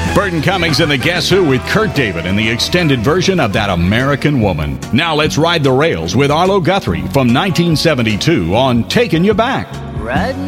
Burton Cummings and the Guess Who with Kurt David in the extended version of That American Woman. Now let's ride the rails with Arlo Guthrie from 1972 on Taking You Back. Riding